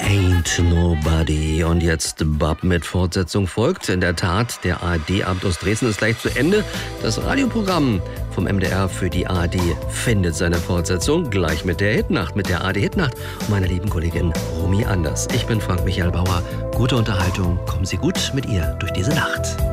Ain't Nobody. Und jetzt Bab mit Fortsetzung folgt. In der Tat, der ARD-Abend aus Dresden ist gleich zu Ende. Das Radioprogramm vom MDR für die ARD findet seine Fortsetzung gleich mit der Hitnacht, mit der ARD-Hitnacht und meiner lieben Kollegin Romy Anders. Ich bin Frank Michael Bauer. Gute Unterhaltung. Kommen Sie gut mit ihr durch diese Nacht.